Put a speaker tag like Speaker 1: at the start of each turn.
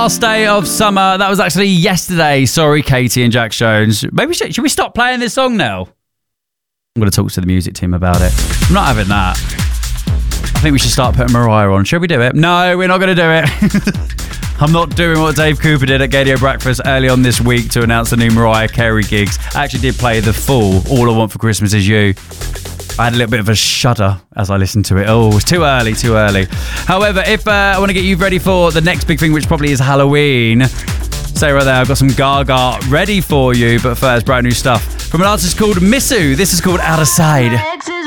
Speaker 1: last day of summer. That was actually yesterday. Sorry, Katie and Jax Jones. Maybe should we stop playing this song now? I'm going to talk to the music team about it. I'm not having that. I think we should start putting Mariah on. Should we do it? No, we're not going to do it. I'm not doing what Dave Cooper did at Gadio Breakfast early on this week to announce the new Mariah Carey gigs. I actually did play the full All I Want for Christmas Is You. I had a little bit of a shudder as I listened to it. Oh, it's too early. However, if I want to get you ready for the next big thing, which probably is Halloween, stay right there. I've got some Gaga ready for you. But first, brand new stuff from an artist called Missu. This is called Out of Sight.